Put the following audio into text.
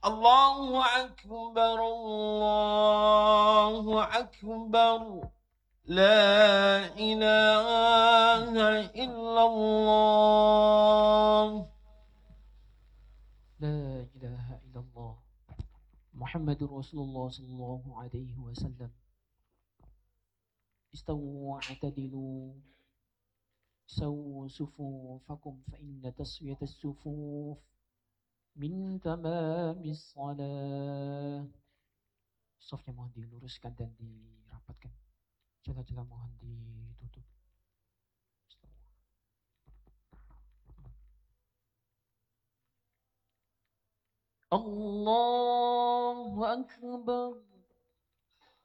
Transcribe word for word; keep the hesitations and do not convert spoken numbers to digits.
الله أكبر الله أكبر لا إله إلا الله لا إله إلا الله محمد رسول الله صلى الله عليه وسلم. استووا واعتدلوا سووا صفوفكم فإن تسوية الصفوف من تمام الصلاة. Safnya mohon diluruskan dan dirapatkan. Celah-celah mohon ditutup. Allahu Akbar.